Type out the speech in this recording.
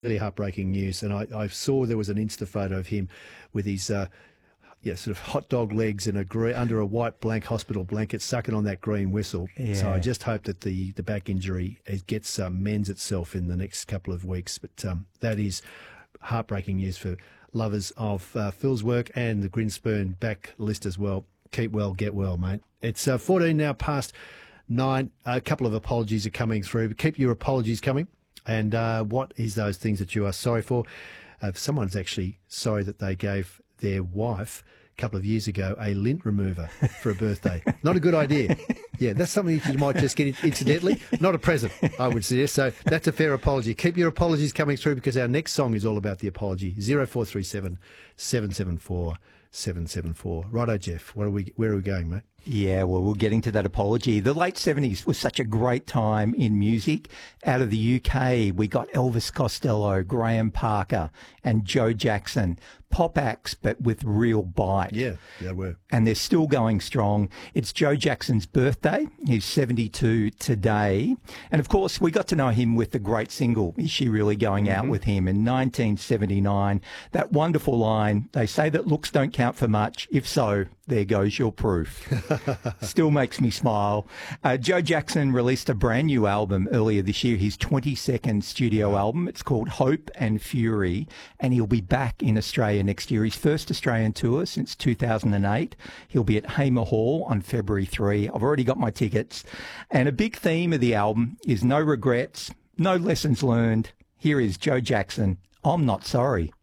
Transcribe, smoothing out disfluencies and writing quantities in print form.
really heartbreaking news. And I saw there was an Insta photo of him with his sort of hot dog legs and under a white blank hospital blanket, sucking on that green whistle. Yeah. So I just hope that the back injury mends itself in the next couple of weeks. But that is heartbreaking news for lovers of Phil's work and the Grinspoon back list as well. Keep well, get well, mate. It's 14 now past 9. A couple of apologies are coming through. But keep your apologies coming. And what is those things that you are sorry for? Someone's actually sorry that they gave their wife a couple of years ago a lint remover for a birthday. Not a good idea. Yeah, that's something that you might just get incidentally. Not a present, I would suggest. So that's a fair apology. Keep your apologies coming through because our next song is all about the apology. 0437 774 774. Righto, Jeff. Where are we going, mate? Yeah, well, we're getting to that apology. The late 70s was such a great time in music. Out of the UK, we got Elvis Costello, Graham Parker, and Joe Jackson. Pop acts, but with real bite. Yeah, they were. And they're still going strong. It's Joe Jackson's birthday. He's 72 today. And of course, we got to know him with the great single, Is She Really Going Out With Him, in 1979. That wonderful line, they say that looks don't count for much. If so, there goes your proof. Still makes me smile. Joe Jackson released a brand new album earlier this year, his 22nd studio album. It's called Hope and Fury, and he'll be back in Australia next year. His first Australian tour since 2008. He'll be at Hamer Hall on February 3. I've already got my tickets. And a big theme of the album is no regrets, no lessons learned. Here is Joe Jackson, I'm Not Sorry.